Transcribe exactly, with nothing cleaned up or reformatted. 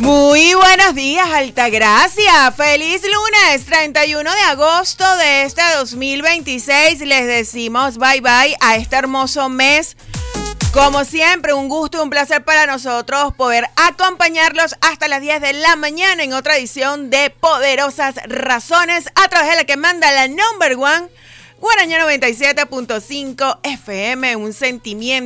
Muy buenos días, Altagracia. Feliz lunes, treinta y uno de agosto de este dos mil veintiséis. Les decimos bye bye a este hermoso mes. Como siempre, un gusto y un placer para nosotros poder acompañarlos hasta las diez de la mañana en otra edición de Poderosas Razones a través de la que manda la number one, Guaraña noventa y siete punto cinco F M, un sentimiento